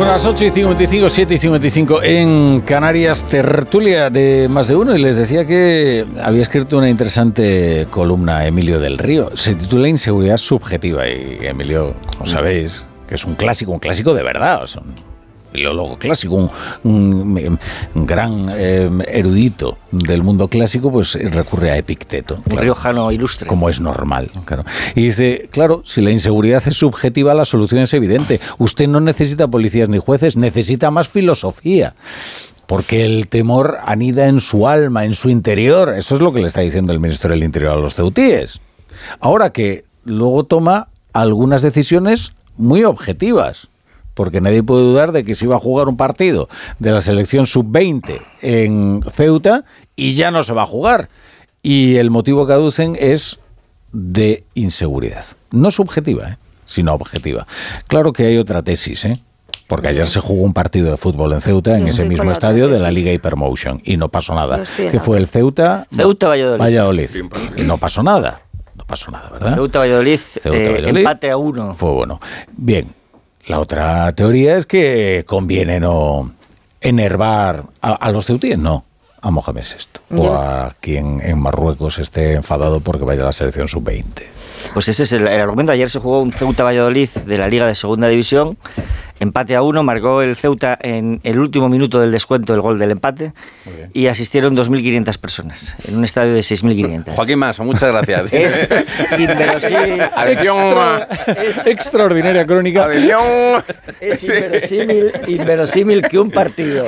Bueno, a las 8:55, 7:55 en Canarias, tertulia de Más de Uno, y les decía que había escrito una interesante columna Emilio del Río. Se titula Inseguridad subjetiva, y Emilio, como sabéis, que es un clásico de verdad, o sea, un filólogo clásico, un gran erudito del mundo clásico, pues recurre a Epicteto. Un riojano ilustre. Como es normal, claro. Y dice, claro, si la inseguridad es subjetiva, la solución es evidente. Usted no necesita policías ni jueces, necesita más filosofía. Porque el temor anida en su alma, en su interior. Eso es lo que le está diciendo el ministro del Interior a los ceutíes. Ahora que luego toma algunas decisiones muy objetivas. Porque nadie puede dudar de que se iba a jugar un partido de la selección sub-20 en Ceuta y ya no se va a jugar. Y el motivo que aducen es de inseguridad. No subjetiva, sino objetiva. Claro que hay otra tesis, porque ayer se jugó un partido de fútbol en Ceuta, en ese mismo estadio de la Liga Hypermotion, y no pasó nada. Que fue el Ceuta-Valladolid. Y no pasó nada. No pasó nada, ¿verdad? Ceuta-Valladolid, empate a 1. Fue bueno. Bien. La otra teoría es que conviene no enervar a los ceutíes, no, a Mohamed VI, o a quien en Marruecos esté enfadado porque vaya a la selección sub-20. Pues ese es el argumento. Ayer se jugó un Ceuta-Valladolid de la Liga de Segunda División, empate a 1, marcó el Ceuta en el último minuto del descuento el gol del empate, y asistieron 2.500 personas en un estadio de 6.500. Joaquín Maso, muchas gracias. Es inverosímil. Es extraordinaria crónica. Es inverosímil que un partido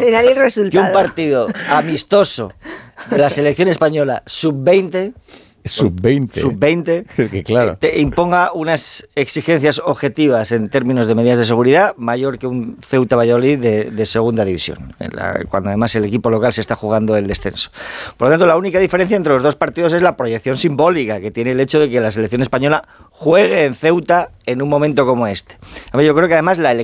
amistoso de la selección española sub-20 Es que claro, te imponga unas exigencias objetivas en términos de medidas de seguridad mayor que un Ceuta-Valladolid de segunda división, cuando además el equipo local se está jugando el descenso. Por lo tanto, la única diferencia entre los dos partidos es la proyección simbólica que tiene el hecho de que la selección española juegue en Ceuta en un momento como este. Yo creo que además la elección